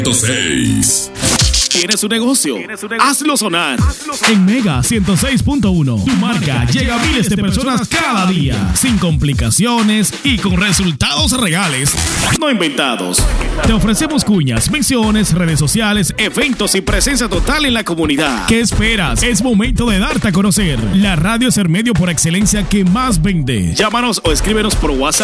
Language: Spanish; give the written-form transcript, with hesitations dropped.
106. ¿Tienes un negocio? Hazlo sonar. En Mega 106.1, tu marca llega a miles de personas cada día, sin complicaciones y con resultados reales, no inventados. Te ofrecemos cuñas, menciones, redes sociales, eventos y presencia total en la comunidad. ¿Qué esperas? Es momento de darte a conocer. La radio es el medio por excelencia que más vende. Llámanos o escríbenos por WhatsApp